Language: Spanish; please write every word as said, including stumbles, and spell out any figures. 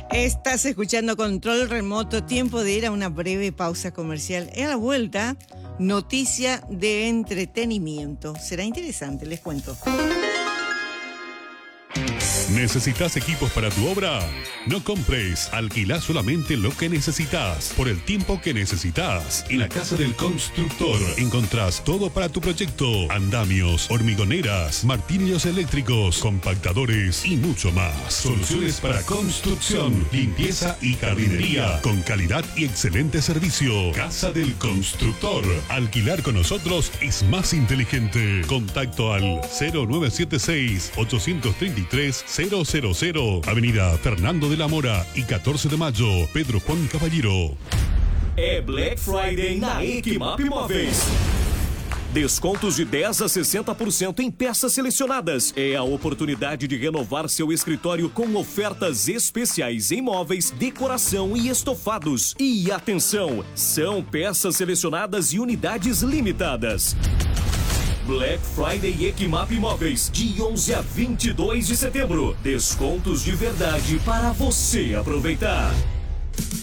Estás escuchando Control Remoto, tiempo de ir a una breve pausa comercial. A la vuelta, noticia de entretenimiento. Será interesante, les cuento. ¿Necesitas equipos para tu obra? No compres, alquila solamente lo que necesitas, por el tiempo que necesitas. En la Casa del Constructor encontrás todo para tu proyecto: andamios, hormigoneras, martillos eléctricos, compactadores y mucho más. Soluciones para construcción, limpieza y jardinería, con calidad y excelente servicio. Casa del Constructor. Alquilar con nosotros es más inteligente. Contacto al cero nueve siete seis, ocho tres tres, cero cero cero. Avenida Fernando de la Mora y catorce de mayo, Pedro Juan Caballero. É Black Friday na Equimap Móveis. Descontos de dez a sessenta por cento em peças selecionadas. É a oportunidade de renovar seu escritório com ofertas especiais em móveis, decoração e estofados. E atenção, são peças selecionadas e unidades limitadas. Black Friday Equimap Móveis, de onze a vinte e dois de setembro. Descontos de verdade para você aproveitar.